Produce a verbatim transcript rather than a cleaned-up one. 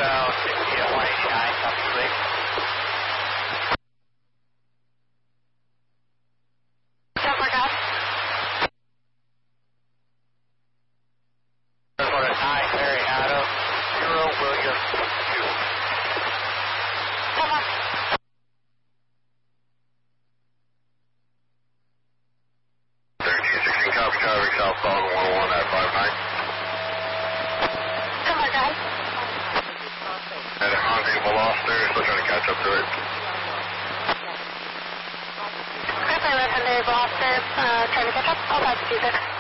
southbound, fifty at one eighty-nine, copy six. Silver gas. Airport at nine, Mary Adam, zero, William, two. Come on. thirteen sixteen, copy traffic, southbound one oh one at five nine. Come on, guys. At a rendezvous lost there, still trying to catch up to it. Chris, I recommend Boston, uh, trying to catch up. I'll talk to you then.